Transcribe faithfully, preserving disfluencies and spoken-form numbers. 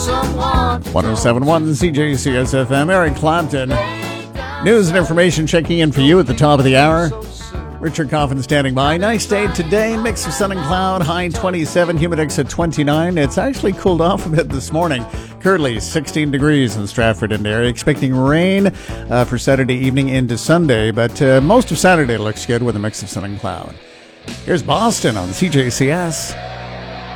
one oh seven point one C J C S F M. Eric Clapton. News and information checking in for you at the top of the hour. Richard Coffin standing by. Nice day today. Mix of sun and cloud. High twenty-seven. Humidex at twenty-nine. It's actually cooled off a bit this morning. Currently sixteen degrees in Stratford and area. Expecting rain uh, for Saturday evening into Sunday. But uh, most of Saturday looks good with a mix of sun and cloud. Here's Boston on C J C S.